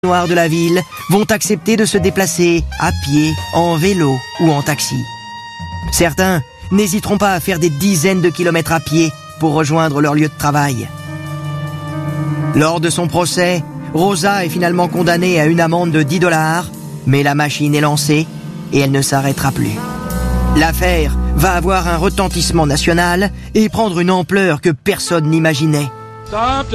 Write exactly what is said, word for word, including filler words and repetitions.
noirs de la ville vont accepter de se déplacer à pied, en vélo ou en taxi. Certains n'hésiteront pas à faire des dizaines de kilomètres à pied pour rejoindre leur lieu de travail. Lors de son procès, Rosa est finalement condamnée à une amende de dix dollars, mais la machine est lancée et elle ne s'arrêtera plus. L'affaire va avoir un retentissement national et prendre une ampleur que personne n'imaginait.